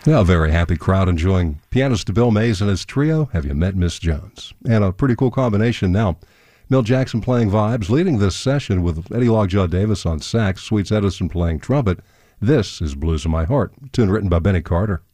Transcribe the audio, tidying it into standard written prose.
A very happy crowd enjoying pianist Bill Mays and his trio, Have You Met Miss Jones? And a pretty cool combination now. Milt Jackson playing vibes, leading this session with Eddie Lockjaw Davis on sax, Sweets Edison playing trumpet. This is Blues in My Heart, a tune written by Benny Carter.